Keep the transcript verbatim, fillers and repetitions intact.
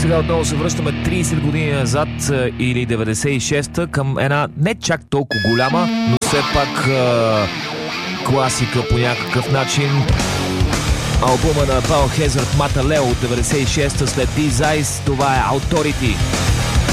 Сега отново се връщаме трийсет години назад или деветдесет и шеста към една не чак толкова голяма, но все пак е, класика по някакъв начин. Албума на Biohazard Mata Leo от деветдесет и шеста след These Eyes, това е Authority.